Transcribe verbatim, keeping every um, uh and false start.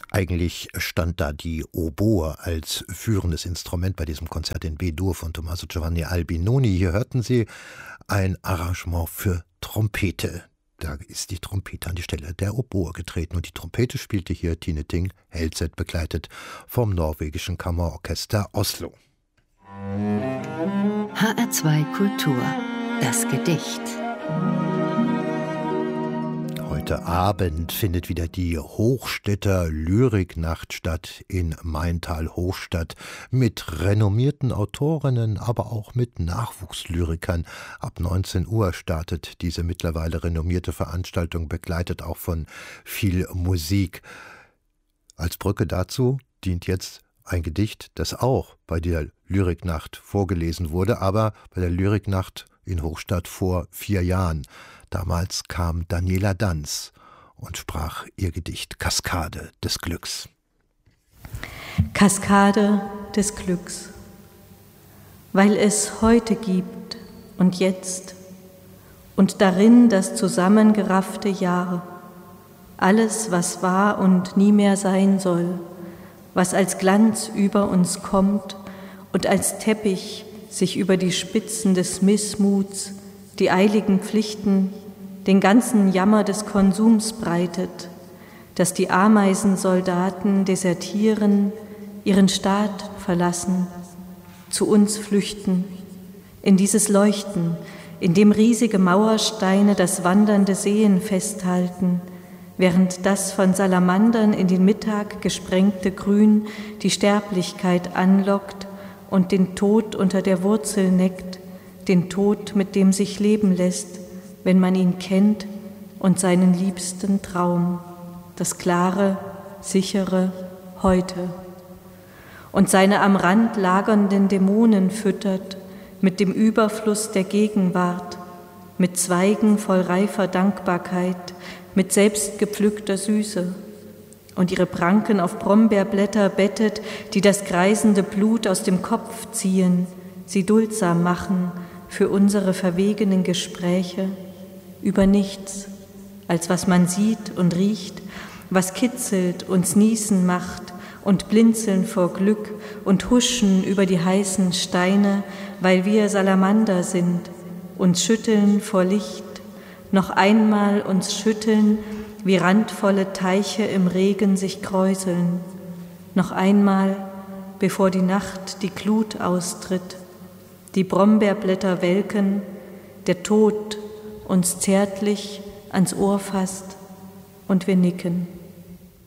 Eigentlich stand da die Oboe als führendes Instrument bei diesem Konzert in B-Dur von Tommaso Giovanni Albinoni. Hier hörten Sie ein Arrangement für Trompete. Da ist die Trompete an die Stelle der Oboe getreten und die Trompete spielte hier Tine Thing Helseth, begleitet vom norwegischen Kammerorchester Oslo. H R zwei Kultur, das Gedicht. Heute Abend findet wieder die Hochstädter Lyriknacht statt in Maintal-Hochstadt mit renommierten Autorinnen, aber auch mit Nachwuchslyrikern. Ab neunzehn Uhr startet diese mittlerweile renommierte Veranstaltung, begleitet auch von viel Musik. Als Brücke dazu dient jetzt ein Gedicht, das auch bei der Lyriknacht vorgelesen wurde, aber bei der Lyriknacht in Hochstadt vor vier Jahren. Damals kam Daniela Danz und sprach ihr Gedicht Kaskade des Glücks. Kaskade des Glücks. Weil es heute gibt und jetzt und darin das zusammengeraffte Jahr, alles, was war und nie mehr sein soll, was als Glanz über uns kommt und als Teppich sich über die Spitzen des Missmuts, die eiligen Pflichten, den ganzen Jammer des Konsums breitet, dass die Ameisensoldaten desertieren, ihren Staat verlassen, zu uns flüchten, in dieses Leuchten, in dem riesige Mauersteine das wandernde Sehen festhalten, während das von Salamandern in den Mittag gesprengte Grün die Sterblichkeit anlockt und den Tod unter der Wurzel neckt, den Tod, mit dem sich leben lässt, wenn man ihn kennt und seinen liebsten Traum, das klare, sichere Heute. Und seine am Rand lagernden Dämonen füttert mit dem Überfluss der Gegenwart, mit Zweigen voll reifer Dankbarkeit, mit selbstgepflückter Süße, und ihre Pranken auf Brombeerblätter bettet, die das kreisende Blut aus dem Kopf ziehen, sie duldsam machen für unsere verwegenen Gespräche über nichts, als was man sieht und riecht, was kitzelt, uns niesen macht und blinzeln vor Glück und huschen über die heißen Steine, weil wir Salamander sind, uns schütteln vor Licht, noch einmal uns schütteln, wie randvolle Teiche im Regen sich kräuseln, noch einmal, bevor die Nacht die Glut austritt, die Brombeerblätter welken, der Tod uns zärtlich ans Ohr fasst und wir nicken.